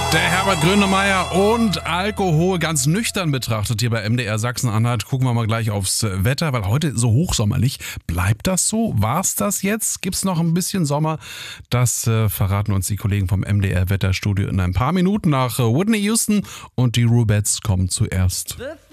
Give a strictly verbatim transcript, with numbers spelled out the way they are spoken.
Der Herbert Grönemeyer und Alkohol ganz nüchtern betrachtet hier bei M D R Sachsen-Anhalt. Gucken wir mal gleich aufs Wetter, weil heute so hochsommerlich. Bleibt das so? War's das jetzt? Gibt's noch ein bisschen Sommer? Das äh, verraten uns die Kollegen vom M D R Wetterstudio in ein paar Minuten nach äh, Whitney Houston und die Rubettes kommen zuerst. The